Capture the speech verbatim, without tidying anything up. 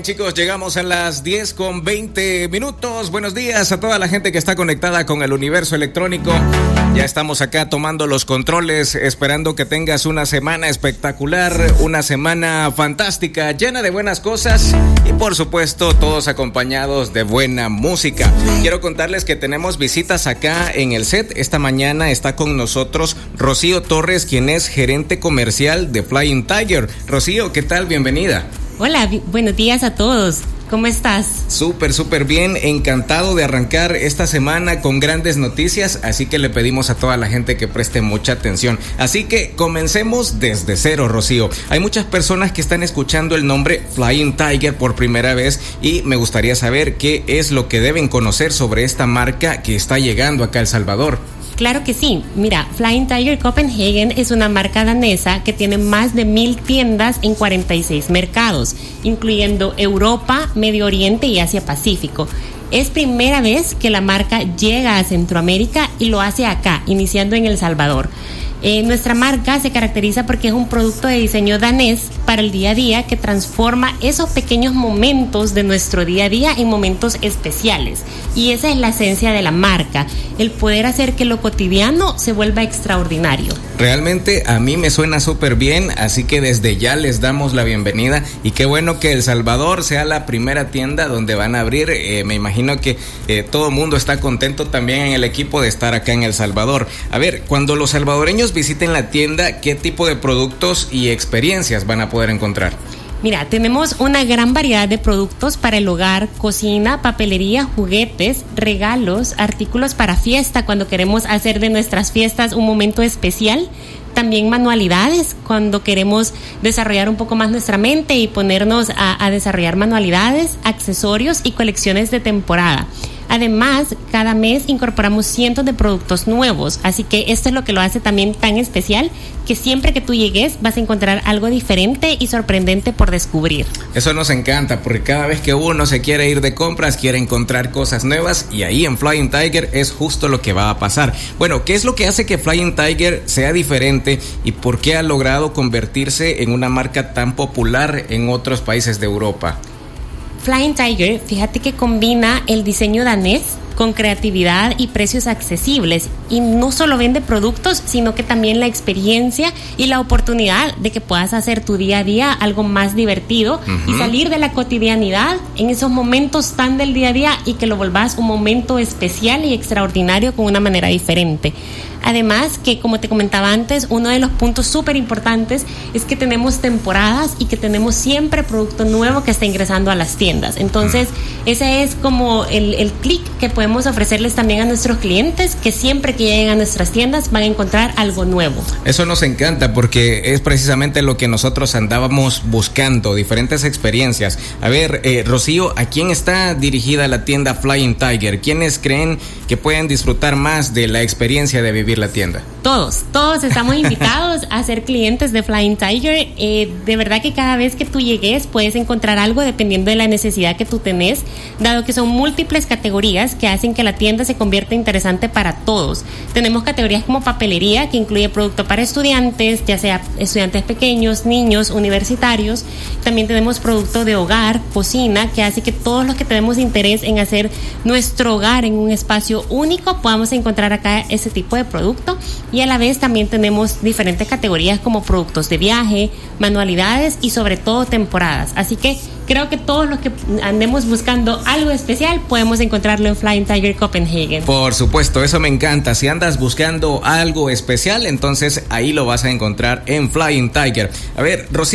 chicos, llegamos a las diez con veinte minutos. Buenos días a toda la gente que está conectada con el universo electrónico. Ya estamos acá tomando los controles, esperando que tengas una semana espectacular, una semana fantástica, llena de buenas cosas y por supuesto todos acompañados de buena música. Quiero contarles que tenemos visitas acá en el set. Esta mañana está con nosotros Rocío Torres, quien es gerente comercial de Flying Tiger. Rocío, ¿qué tal? Bienvenida. Hola, b- buenos días a todos. ¿Cómo estás? Súper, súper bien. Encantado de arrancar esta semana con grandes noticias, así que le pedimos a toda la gente que preste mucha atención. Así que comencemos desde cero, Rocío. Hay muchas personas que están escuchando el nombre Flying Tiger por primera vez y me gustaría saber qué es lo que deben conocer sobre esta marca que está llegando acá a El Salvador. Claro que sí. Mira, Flying Tiger Copenhagen es una marca danesa que tiene más de mil tiendas en cuarenta y seis mercados, incluyendo Europa, Medio Oriente y Asia Pacífico. Es primera vez que la marca llega a Centroamérica y lo hace acá, iniciando en El Salvador. Eh, nuestra marca se caracteriza porque es un producto de diseño danés para el día a día que transforma esos pequeños momentos de nuestro día a día en momentos especiales. Y esa es la esencia de la marca, el poder hacer que lo cotidiano se vuelva extraordinario. Realmente a mí me suena súper bien, así que desde ya les damos la bienvenida y qué bueno que El Salvador sea la primera tienda donde van a abrir. Eh, me imagino que eh, todo el mundo está contento también en el equipo de estar acá en El Salvador. A ver, cuando los salvadoreños visiten la tienda, ¿qué tipo de productos y experiencias van a poder encontrar? Mira, tenemos una gran variedad de productos para el hogar, cocina, papelería, juguetes, regalos, artículos para fiesta cuando queremos hacer de nuestras fiestas un momento especial. También manualidades cuando queremos desarrollar un poco más nuestra mente y ponernos a, a desarrollar manualidades, accesorios y colecciones de temporada. Además, cada mes incorporamos cientos de productos nuevos, así que esto es lo que lo hace también tan especial, que siempre que tú llegues vas a encontrar algo diferente y sorprendente por descubrir. Eso nos encanta, porque cada vez que uno se quiere ir de compras, quiere encontrar cosas nuevas y ahí en Flying Tiger es justo lo que va a pasar. Bueno, ¿qué es lo que hace que Flying Tiger sea diferente y por qué ha logrado convertirse en una marca tan popular en otros países de Europa? Flying Tiger, fíjate que combina el diseño danés con creatividad y precios accesibles, y no solo vende productos, sino que también la experiencia y la oportunidad de que puedas hacer tu día a día algo más divertido uh-huh. y salir de la cotidianidad en esos momentos tan del día a día y que lo volvás un momento especial y extraordinario con una manera diferente. Además, que como te comentaba antes, uno de los puntos súper importantes es que tenemos temporadas y que tenemos siempre producto nuevo que está ingresando a las tiendas. Entonces, ese es como el, el clic que podemos ofrecerles también a nuestros clientes, que siempre que lleguen a nuestras tiendas van a encontrar algo nuevo. Eso nos encanta porque es precisamente lo que nosotros andábamos buscando, diferentes experiencias. A ver, eh, Rocío, ¿a quién está dirigida la tienda Flying Tiger? ¿Quiénes creen que pueden disfrutar más de la experiencia de vivir la tienda? Todos, todos estamos invitados a ser clientes de Flying Tiger. Eh, de verdad que cada vez que tú llegues puedes encontrar algo dependiendo de la necesidad que tú tenés, dado que son múltiples categorías que hacen que la tienda se convierta interesante para todos. Tenemos categorías como papelería, que incluye producto para estudiantes, ya sea estudiantes pequeños, niños, universitarios. También tenemos producto de hogar, cocina, que hace que todos los que tenemos interés en hacer nuestro hogar en un espacio único podamos encontrar acá ese tipo de producto. Y a la vez también tenemos diferentes categorías como productos de viaje, manualidades y sobre todo temporadas. Así que creo que todos los que andemos buscando algo especial podemos encontrarlo en Flying Tiger Copenhagen. Por supuesto, eso me encanta. Si andas buscando algo especial, entonces ahí lo vas a encontrar en Flying Tiger. A ver, Rocío,